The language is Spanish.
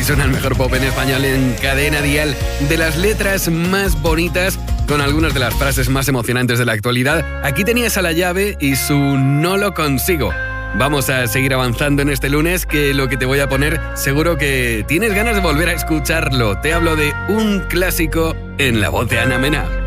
Así suena el mejor pop en español en Cadena Dial, de las letras más bonitas con algunas de las frases más emocionantes de la actualidad. Aquí tenías a La Llave y su No lo consigo. Vamos a seguir avanzando en este lunes, que lo que te voy a poner seguro que tienes ganas de volver a escucharlo. Te hablo de un clásico en la voz de Ana Mena.